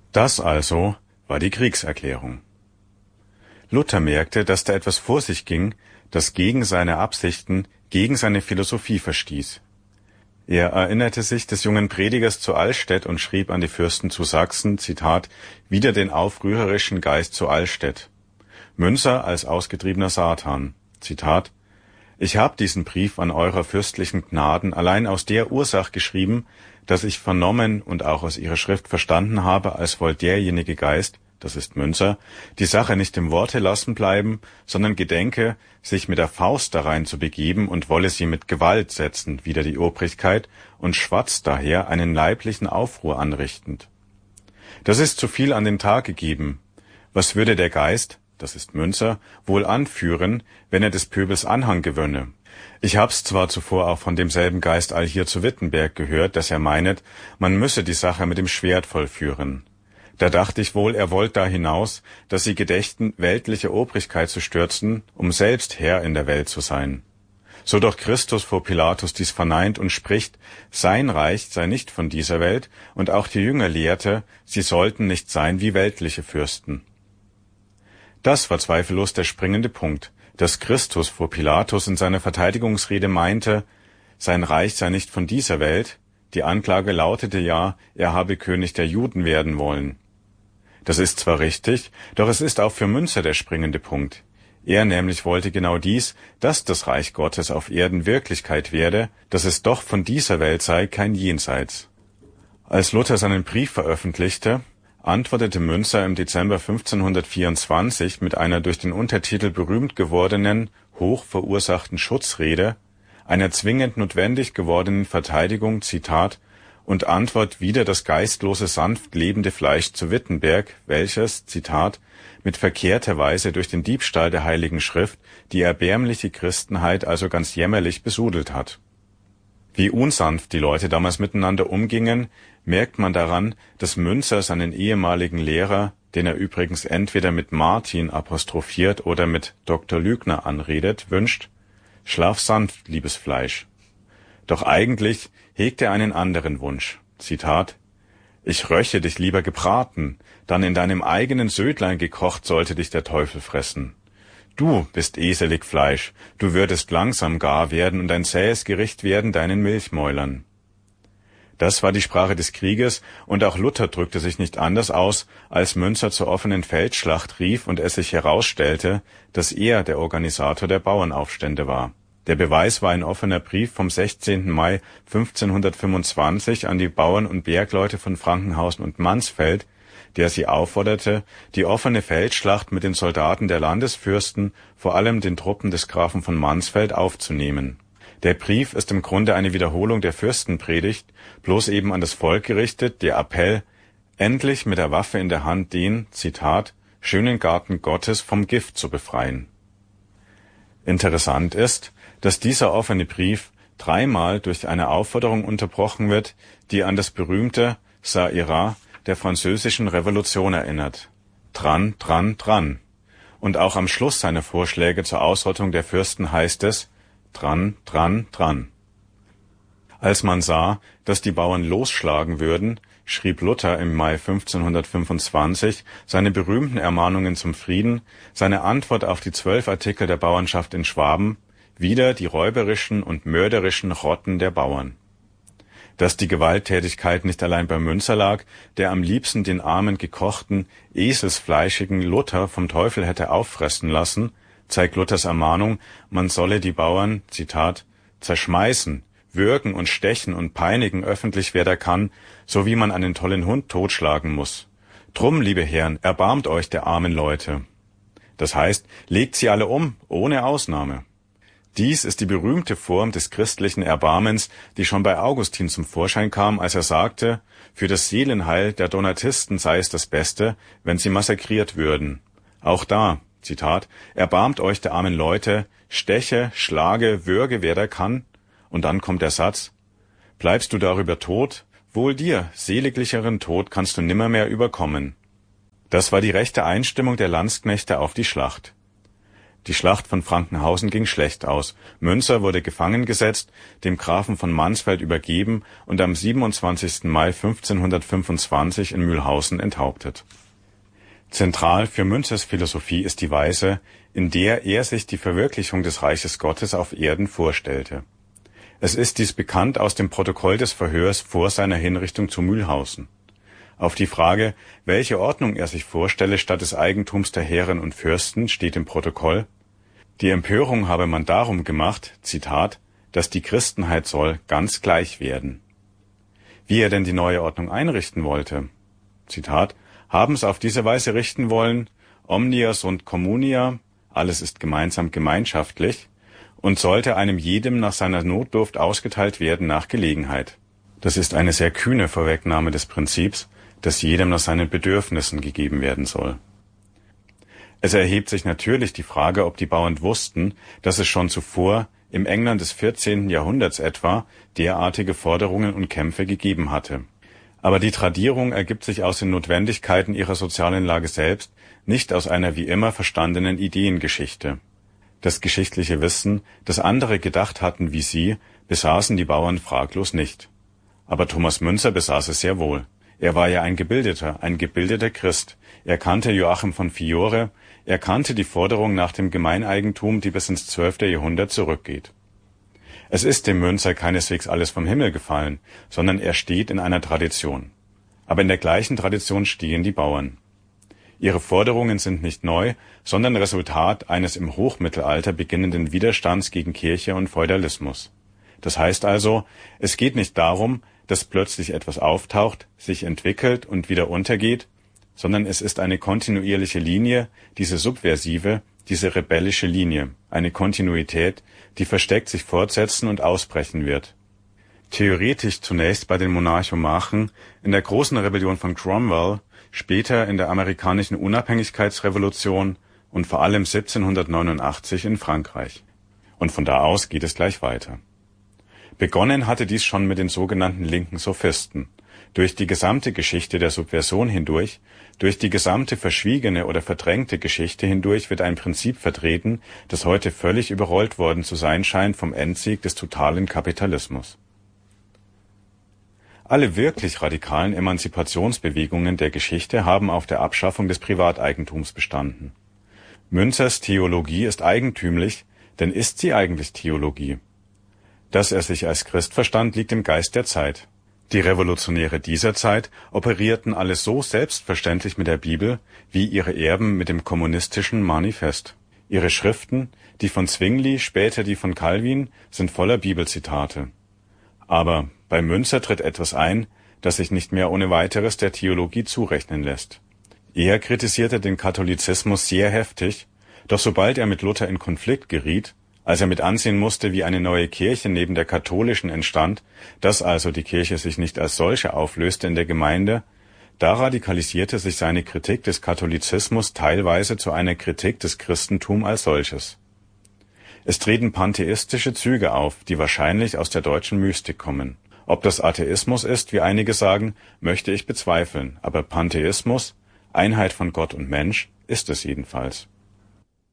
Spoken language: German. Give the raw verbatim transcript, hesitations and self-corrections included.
Das also war die Kriegserklärung. Luther merkte, dass da etwas vor sich ging, das gegen seine Absichten, gegen seine Philosophie verstieß. Er erinnerte sich des jungen Predigers zu Allstedt und schrieb an die Fürsten zu Sachsen, Zitat, »wider den aufrührerischen Geist zu Allstedt«. Münzer als ausgetriebener Satan, Zitat, »Ich hab diesen Brief an eurer fürstlichen Gnaden allein aus der Ursache geschrieben, dass ich vernommen und auch aus ihrer Schrift verstanden habe, als wollt derjenige Geist, das ist Münzer, die Sache nicht im Worte lassen bleiben, sondern gedenke, sich mit der Faust darein zu begeben und wolle sie mit Gewalt setzen, wider die Obrigkeit, und schwatzt daher einen leiblichen Aufruhr anrichtend. Das ist zu viel an den Tag gegeben. Was würde der Geist, das ist Münzer, wohl anführen, wenn er des Pöbels Anhang gewönne? Ich hab's zwar zuvor auch von demselben Geist allhier zu Wittenberg gehört, dass er meinet, man müsse die Sache mit dem Schwert vollführen. Da dachte ich wohl, er wollt da hinaus, dass sie gedächten, weltliche Obrigkeit zu stürzen, um selbst Herr in der Welt zu sein. So doch Christus vor Pilatus dies verneint und spricht, sein Reich sei nicht von dieser Welt, und auch die Jünger lehrte, sie sollten nicht sein wie weltliche Fürsten. Das war zweifellos der springende Punkt, dass Christus vor Pilatus in seiner Verteidigungsrede meinte, sein Reich sei nicht von dieser Welt, die Anklage lautete ja, er habe König der Juden werden wollen. Das ist zwar richtig, doch es ist auch für Münzer der springende Punkt. Er nämlich wollte genau dies, dass das Reich Gottes auf Erden Wirklichkeit werde, dass es doch von dieser Welt sei, kein Jenseits. Als Luther seinen Brief veröffentlichte, antwortete Münzer im Dezember fünfzehnhundertvierundzwanzig mit einer durch den Untertitel berühmt gewordenen, hoch verursachten Schutzrede, einer zwingend notwendig gewordenen Verteidigung, Zitat, und Antwort wider das geistlose, sanft lebende Fleisch zu Wittenberg, welches, Zitat, mit verkehrter Weise durch den Diebstahl der Heiligen Schrift die erbärmliche Christenheit also ganz jämmerlich besudelt hat. Wie unsanft die Leute damals miteinander umgingen, merkt man daran, dass Münzer seinen ehemaligen Lehrer, den er übrigens entweder mit Martin apostrophiert oder mit Doktor Lügner anredet, wünscht, »Schlaf sanft, liebes Fleisch«. Doch eigentlich hegt er einen anderen Wunsch, Zitat, »Ich röche dich lieber gebraten, dann in deinem eigenen Södlein gekocht sollte dich der Teufel fressen. Du bist eselig Fleisch, du würdest langsam gar werden und ein zähes Gericht werden deinen Milchmäulern.« Das war die Sprache des Krieges, und auch Luther drückte sich nicht anders aus, als Münzer zur offenen Feldschlacht rief und es sich herausstellte, dass er der Organisator der Bauernaufstände war. Der Beweis war ein offener Brief vom sechzehnten Mai fünfzehnhundertfünfundzwanzig an die Bauern und Bergleute von Frankenhausen und Mansfeld, der sie aufforderte, die offene Feldschlacht mit den Soldaten der Landesfürsten, vor allem den Truppen des Grafen von Mansfeld, aufzunehmen. Der Brief ist im Grunde eine Wiederholung der Fürstenpredigt, bloß eben an das Volk gerichtet, der Appell, endlich mit der Waffe in der Hand den, Zitat, schönen Garten Gottes vom Gift zu befreien. Interessant ist, dass dieser offene Brief dreimal durch eine Aufforderung unterbrochen wird, die an das berühmte Ça ira der französischen Revolution erinnert. Dran, dran, dran. Und auch am Schluss seiner Vorschläge zur Ausrottung der Fürsten heißt es, dran, dran, dran. Als man sah, dass die Bauern losschlagen würden, schrieb Luther im Mai fünfzehnhundertfünfundzwanzig seine berühmten Ermahnungen zum Frieden, seine Antwort auf die zwölf Artikel der Bauernschaft in Schwaben, wieder die räuberischen und mörderischen Rotten der Bauern. Dass die Gewalttätigkeit nicht allein bei Münzer lag, der am liebsten den armen, gekochten, eselsfleischigen Luther vom Teufel hätte auffressen lassen, zeigt Luthers Ermahnung, man solle die Bauern, Zitat, zerschmeißen, würgen und stechen und peinigen öffentlich, wer da kann, so wie man einen tollen Hund totschlagen muss. Drum, liebe Herren, erbarmt euch der armen Leute. Das heißt, legt sie alle um, ohne Ausnahme. Dies ist die berühmte Form des christlichen Erbarmens, die schon bei Augustin zum Vorschein kam, als er sagte, für das Seelenheil der Donatisten sei es das Beste, wenn sie massakriert würden. Auch da, Zitat, erbarmt euch der armen Leute, steche, schlage, würge, wer da kann. Und dann kommt der Satz, bleibst du darüber tot? Wohl dir, seliglicheren Tod kannst du nimmermehr überkommen. Das war die rechte Einstimmung der Landsknechte auf die Schlacht. Die Schlacht von Frankenhausen ging schlecht aus. Münzer wurde gefangen gesetzt, dem Grafen von Mansfeld übergeben und am siebenundzwanzigsten Mai fünfzehnhundertfünfundzwanzig in Mühlhausen enthauptet. Zentral für Münzers Philosophie ist die Weise, in der er sich die Verwirklichung des Reiches Gottes auf Erden vorstellte. Es ist dies bekannt aus dem Protokoll des Verhörs vor seiner Hinrichtung zu Mühlhausen. Auf die Frage, welche Ordnung er sich vorstelle statt des Eigentums der Herren und Fürsten, steht im Protokoll: Die Empörung habe man darum gemacht, Zitat, dass die Christenheit soll ganz gleich werden. Wie er denn die neue Ordnung einrichten wollte? Zitat, haben's auf diese Weise richten wollen, omnia sunt communia, alles ist gemeinsam gemeinschaftlich, und sollte einem jedem nach seiner Notdurft ausgeteilt werden nach Gelegenheit. Das ist eine sehr kühne Vorwegnahme des Prinzips, dass jedem nach seinen Bedürfnissen gegeben werden soll. Es erhebt sich natürlich die Frage, ob die Bauern wussten, dass es schon zuvor, im England des vierzehnten Jahrhunderts etwa, derartige Forderungen und Kämpfe gegeben hatte. Aber die Tradierung ergibt sich aus den Notwendigkeiten ihrer sozialen Lage selbst, nicht aus einer wie immer verstandenen Ideengeschichte. Das geschichtliche Wissen, das andere gedacht hatten wie sie, besaßen die Bauern fraglos nicht. Aber Thomas Münzer besaß es sehr wohl. Er war ja ein Gebildeter, ein gebildeter Christ. Er kannte Joachim von Fiore, er kannte die Forderung nach dem Gemeineigentum, die bis ins zwölfte Jahrhundert zurückgeht. Es ist dem Münzer keineswegs alles vom Himmel gefallen, sondern er steht in einer Tradition. Aber in der gleichen Tradition stehen die Bauern. Ihre Forderungen sind nicht neu, sondern Resultat eines im Hochmittelalter beginnenden Widerstands gegen Kirche und Feudalismus. Das heißt also, es geht nicht darum, dass plötzlich etwas auftaucht, sich entwickelt und wieder untergeht, sondern es ist eine kontinuierliche Linie, diese subversive, diese rebellische Linie, eine Kontinuität, die versteckt sich fortsetzen und ausbrechen wird. Theoretisch zunächst bei den Monarchomachen, in der großen Rebellion von Cromwell, später in der amerikanischen Unabhängigkeitsrevolution und vor allem siebzehnhundertneunundachtzig in Frankreich. Und von da aus geht es gleich weiter. Begonnen hatte dies schon mit den sogenannten linken Sophisten. Durch die gesamte Geschichte der Subversion hindurch, durch die gesamte verschwiegene oder verdrängte Geschichte hindurch wird ein Prinzip vertreten, das heute völlig überrollt worden zu sein scheint vom Endsieg des totalen Kapitalismus. Alle wirklich radikalen Emanzipationsbewegungen der Geschichte haben auf der Abschaffung des Privateigentums bestanden. Münzers Theologie ist eigentümlich, denn ist sie eigentlich Theologie? Dass er sich als Christ verstand, liegt im Geist der Zeit. Die Revolutionäre dieser Zeit operierten alle so selbstverständlich mit der Bibel, wie ihre Erben mit dem kommunistischen Manifest. Ihre Schriften, die von Zwingli, später die von Calvin, sind voller Bibelzitate. Aber bei Münzer tritt etwas ein, das sich nicht mehr ohne weiteres der Theologie zurechnen lässt. Er kritisierte den Katholizismus sehr heftig, doch sobald er mit Luther in Konflikt geriet, als er mit ansehen musste, wie eine neue Kirche neben der katholischen entstand, dass also die Kirche sich nicht als solche auflöste in der Gemeinde, da radikalisierte sich seine Kritik des Katholizismus teilweise zu einer Kritik des Christentums als solches. Es treten pantheistische Züge auf, die wahrscheinlich aus der deutschen Mystik kommen. Ob das Atheismus ist, wie einige sagen, möchte ich bezweifeln, aber Pantheismus, Einheit von Gott und Mensch, ist es jedenfalls.